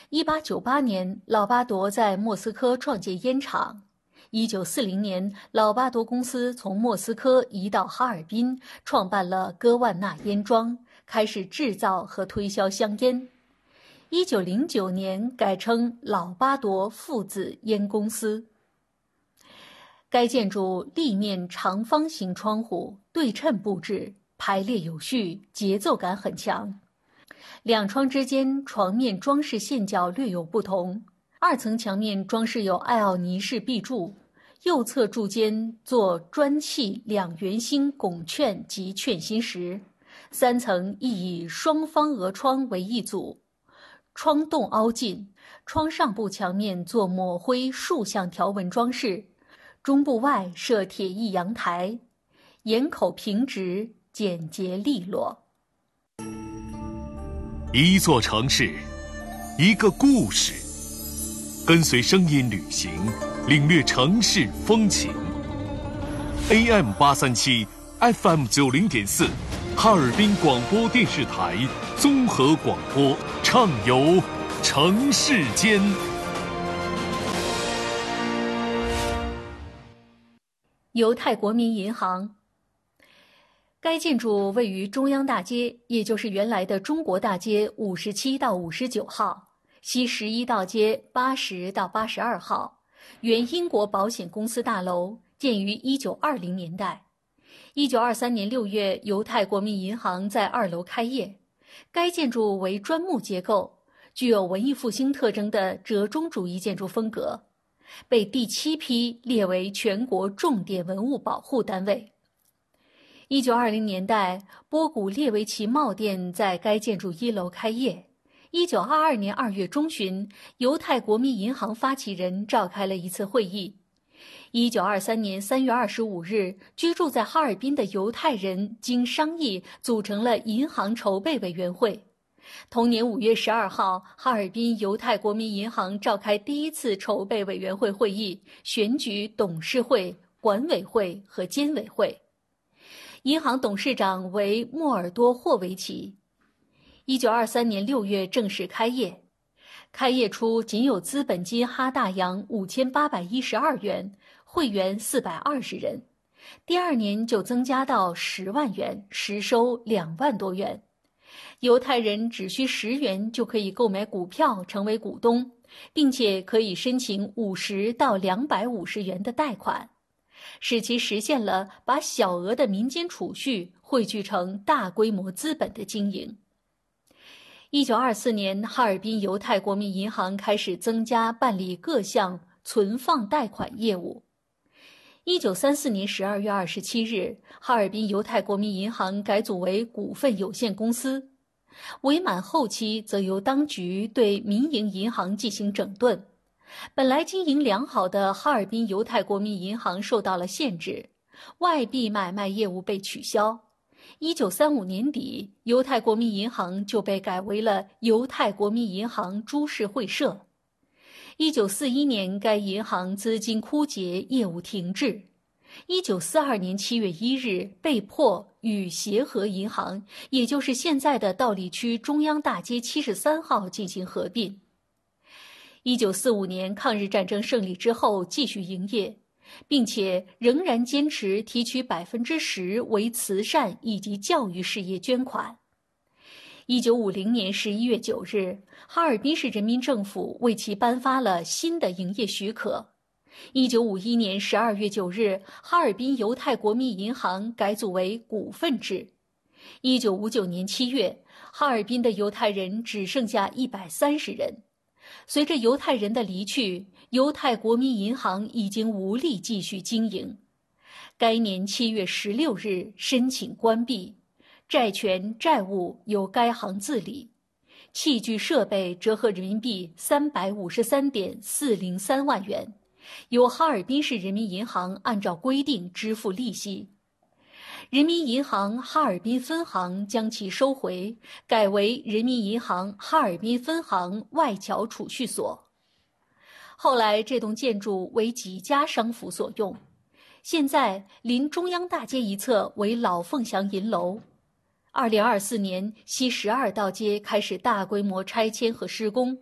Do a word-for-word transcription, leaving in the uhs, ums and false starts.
一八九八年，老巴夺在莫斯科创建烟厂。一九四零年，老巴夺公司从莫斯科移到哈尔滨，创办了戈万纳烟庄，开始制造和推销香烟。一九零九年改称老巴夺父子烟公司。该建筑立面长方形窗户，对称布置，排列有序，节奏感很强。两窗之间床面装饰线脚略有不同，二层墙面装饰有艾奥尼式壁柱，右侧柱间做砖砌两圆心拱券及券心石，三层亦以双方额窗为一组，窗洞凹进，窗上部墙面做抹灰竖向条纹装饰，中部外设铁艺阳台，檐口平直，简洁利落。 一座城市，一个故事，跟随声音旅行，领略城市风情。A M 八三七 F M 九零点四，哈尔滨广播电视台综合广播，畅游城市间。 犹太国民银行。该建筑位于中央大街，也就是原来的中国大街五十七到五十九号，西十一道街八十到八十二号，原英国保险公司大楼，建于一九二零年代。一九二三年六月，犹太国民银行在二楼开业。该建筑为砖木结构，具有文艺复兴特征的折中主义建筑风格，被第七批列为全国重点文物保护单位。一九二零年代，波古列维奇帽店在该建筑一楼开业。一九二二年二月中旬，犹太国民银行发起人召开了一次会议。一九二三年三月二十五日，居住在哈尔滨的犹太人经商议组成了银行筹备委员会。同年五月十二号，哈尔滨犹太国民银行召开第一次筹备委员会会议，选举董事会、管委会和监委会。银行董事长为莫尔多霍维奇。一九二三年六月正式开业。开业初仅有资本金哈大洋五千八百一十二元，会员四百二十人。第二年就增加到十万元，实收两万多元。犹太人只需十元就可以购买股票成为股东，并且可以申请五十到两百五十元的贷款，使其实现了把小额的民间储蓄汇聚成大规模资本的经营。一九二四年，哈尔滨犹太国民银行开始增加办理各项存放贷款业务。一九三四年十二月二十七日，哈尔滨犹太国民银行改组为股份有限公司。伪满后期则由当局对民营银行进行整顿。本来经营良好的哈尔滨犹太国民银行受到了限制，外币买卖业务被取消。一九三五年底，犹太国民银行就被改为了犹太国民银行株式会社。一九四一年，该银行资金枯竭，业务停滞。一九四二年七月一日，被迫与协和银行，也就是现在的道里区中央大街七十三号进行合并。一九四五年抗日战争胜利之后继续营业，并且仍然坚持提取百分之十为慈善以及教育事业捐款。一九五零年十一月九日，哈尔滨市人民政府为其颁发了新的营业许可。一九五一年十二月九日，哈尔滨犹太国民银行改组为股份制。一九五九年七月，哈尔滨的犹太人只剩下一百三十人。随着犹太人的离去，犹太国民银行已经无力继续经营。该年七月十六日申请关闭，债权债务由该行自理，器具设备折合人民币三百五十三点四零三万元，由哈尔滨市人民银行按照规定支付利息。人民银行哈尔滨分行将其收回，改为人民银行哈尔滨分行外侨储蓄所。后来这栋建筑为几家商府所用，现在临中央大街一侧为老凤祥银楼。二零二四年，西十二道街开始大规模拆迁和施工，